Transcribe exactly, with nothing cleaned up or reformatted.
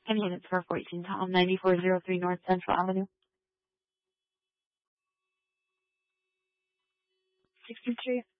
Ten units for fourteen Tom, ninety-four oh three North Central Avenue. sixty-three.